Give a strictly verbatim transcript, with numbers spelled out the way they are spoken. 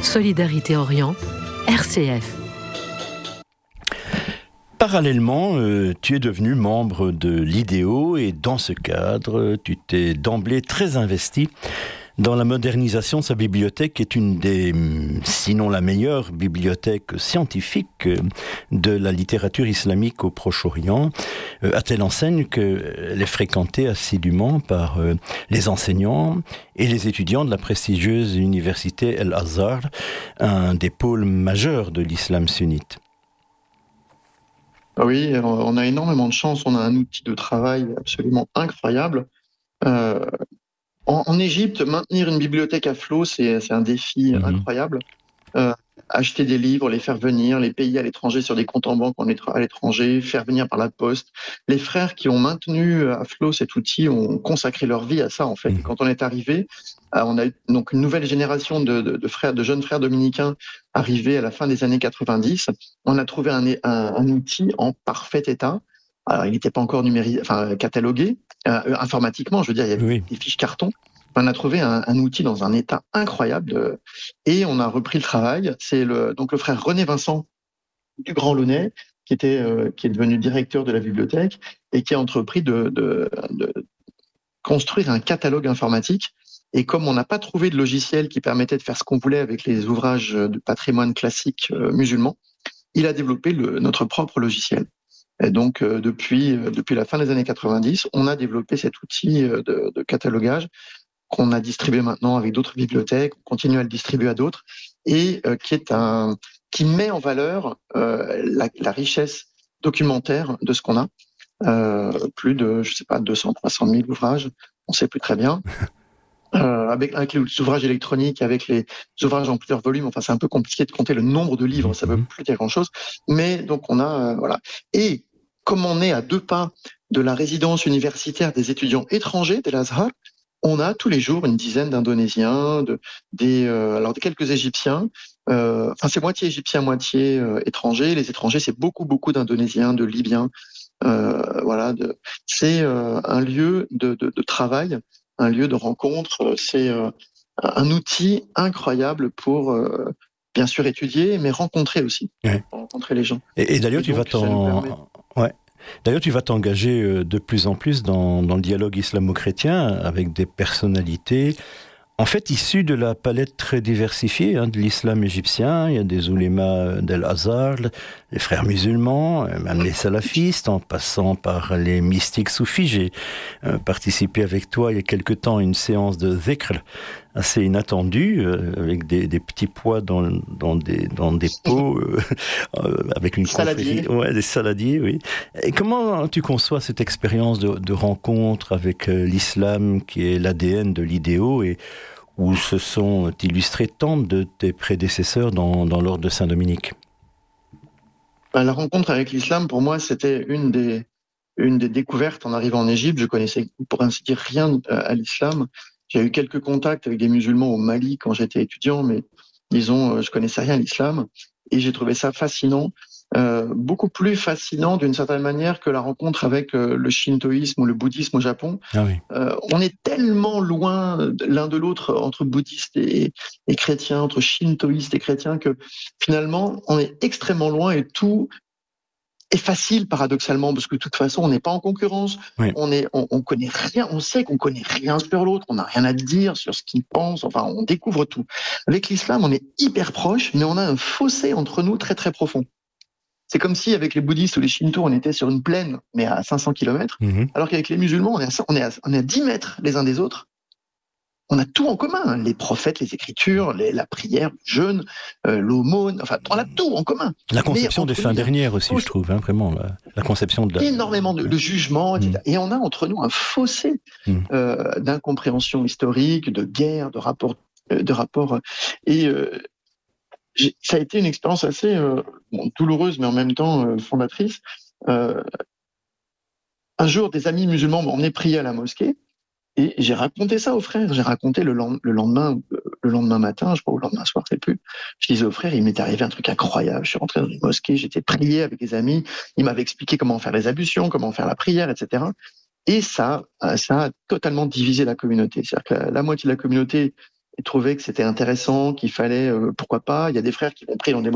Solidarité Orient, R C F. Parallèlement, euh, tu es devenu membre de l'I D E O et dans ce cadre, tu t'es d'emblée très investi dans la modernisation de sa bibliothèque, qui est une des, sinon la meilleure bibliothèque scientifique de la littérature islamique au Proche-Orient, euh, à telle enseigne qu'elle est fréquentée assidûment par euh, les enseignants et les étudiants de la prestigieuse université El-Azhar, un des pôles majeurs de l'islam sunnite. Oui, on a énormément de chance, on a un outil de travail absolument incroyable. Euh, en, en Égypte, maintenir une bibliothèque à flot, c'est, c'est un défi mmh. incroyable. Euh, acheter des livres, les faire venir, les payer à l'étranger sur des comptes en banque à l'étranger, faire venir par la poste. Les frères qui ont maintenu à flot cet outil ont consacré leur vie à ça, en fait. Mmh. Et quand on est arrivé, on a eu donc une nouvelle génération de, de, de frères, de jeunes frères dominicains arrivés à la fin des années quatre-vingt-dix. On a trouvé un, un, un outil en parfait état. Alors, il n'était pas encore numérisé, enfin, catalogué euh, informatiquement, je veux dire, il y avait oui. des fiches carton. On a trouvé un, un outil dans un état incroyable de, et on a repris le travail. C'est le, donc le frère René Vincent du Grand Launay qui était, euh, qui est devenu directeur de la bibliothèque et qui a entrepris de, de, de construire un catalogue informatique. Et comme on n'a pas trouvé de logiciel qui permettait de faire ce qu'on voulait avec les ouvrages de patrimoine classique euh, musulman, il a développé le, notre propre logiciel. Et donc, euh, depuis, euh, depuis la fin des années quatre-vingt-dix, on a développé cet outil euh, de, de catalogage qu'on a distribué maintenant avec d'autres bibliothèques, on continue à le distribuer à d'autres, et euh, qui est un, qui met en valeur euh, la, la richesse documentaire de ce qu'on a. Euh, plus de, je sais pas, deux cents, trois cent mille ouvrages, on sait plus très bien. Euh, avec, avec les ouvrages électroniques, avec les ouvrages en plusieurs volumes, enfin c'est un peu compliqué de compter le nombre de livres, ça veut plus dire grand-chose. Mais donc on a, euh, voilà. Et comme on est à deux pas de la résidence universitaire des étudiants étrangers de l'Azhar, on a tous les jours une dizaine d'Indonésiens, de, des, euh, alors de quelques Égyptiens. Euh, enfin c'est moitié Égyptiens, moitié euh, étrangers. Les étrangers, c'est beaucoup beaucoup d'Indonésiens, de Libyens. Euh, voilà, de, c'est euh, un lieu de, de, de travail, un lieu de rencontre. C'est euh, un outil incroyable pour, euh, bien sûr, étudier, mais rencontrer aussi, ouais. rencontrer les gens. Et, et d'ailleurs, et tu donc, vas t'en... Permet... Ouais. D'ailleurs, tu vas t'engager de plus en plus dans, dans le dialogue islamo-chrétien avec des personnalités, en fait, issues de la palette très diversifiée hein, de l'islam égyptien. Il y a des oulémas d'El-Azhar, les frères musulmans, même les salafistes, en passant par les mystiques soufis. J'ai euh, participé avec toi il y a quelque temps à une séance de dhikr assez inattendue, euh, avec des, des petits pois dans, dans, des, dans des pots, euh, euh, avec une confrérie. Ouais, des saladiers, oui. Et comment tu conçois cette expérience de, de rencontre avec euh, l'islam qui est l'A D N de l'I D E O et où se sont illustrés tant de tes prédécesseurs dans, dans l'ordre de Saint-Dominique? Ben, la rencontre avec l'islam, pour moi, c'était une des, une des découvertes en arrivant en Égypte. Je connaissais, pour ainsi dire, rien à l'islam. J'ai eu quelques contacts avec des musulmans au Mali quand j'étais étudiant, mais disons, je connaissais rien à l'islam. Et j'ai trouvé ça fascinant, euh, beaucoup plus fascinant d'une certaine manière que la rencontre avec euh, le shintoïsme ou le bouddhisme au Japon. Ah oui. euh, on est tellement loin l'un de l'autre entre bouddhistes et, et chrétiens, entre shintoïstes et chrétiens, que finalement, on est extrêmement loin et tout est facile paradoxalement parce que de toute façon on n'est pas en concurrence, oui. on est, on, on connaît rien, on sait qu'on connaît rien sur l'autre, on n'a rien à dire sur ce qu'il pense, enfin on découvre tout. Avec l'islam on est hyper proche, mais on a un fossé entre nous très très profond. C'est comme si avec les bouddhistes ou les shintos on était sur une plaine mais à cinq cents kilomètres, mm-hmm. alors qu'avec les musulmans on est, à, on, est à, on est à dix mètres les uns des autres. On a tout en commun, hein. Les prophètes, les écritures, les, la prière, le jeûne, euh, l'aumône, enfin, on a tout en commun. La conception des fins dernières aussi, je trouve, hein, vraiment, la, la conception de la... Énormément de, de jugements, et cetera. Mm. Et on a entre nous un fossé mm. euh, d'incompréhension historique, de guerre, de rapport, euh, de rapport. Et euh, ça a été une expérience assez euh, bon, douloureuse, mais en même temps euh, fondatrice. Euh, un jour, des amis musulmans m'ont emmené prier à la mosquée. Et j'ai raconté ça aux frères. J'ai raconté le, lend- le lendemain, le lendemain matin, je crois, ou le lendemain soir, je sais plus. Je disais aux frères, il m'est arrivé un truc incroyable. Je suis rentré dans une mosquée, j'étais prié avec des amis. Ils m'avaient expliqué comment faire les ablutions, comment faire la prière, et cetera. Et ça, ça a totalement divisé la communauté. C'est-à-dire que la, la moitié de la communauté et trouvaient que c'était intéressant, qu'il fallait, euh, pourquoi pas. Il y a des frères qui l'ont pris dans des